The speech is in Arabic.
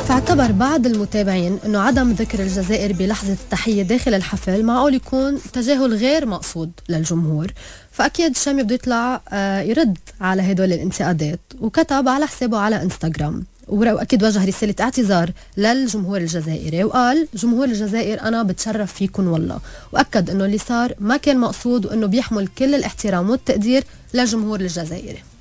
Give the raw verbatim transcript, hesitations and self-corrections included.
فاعتبر بعض المتابعين أنه عدم ذكر الجزائر بلحظة التحية داخل الحفل معقول يكون تجاهل غير مقصود للجمهور. فأكيد شامي بده يطلع يرد على هدول الانتقادات، وكتب على حسابه على انستغرام، وأكيد وجه رسالة اعتذار للجمهور الجزائري، وقال: جمهور الجزائر أنا بتشرف فيكم والله، وأكد أنه اللي صار ما كان مقصود، وأنه بيحمل كل الاحترام والتقدير للجمهور الجزائري.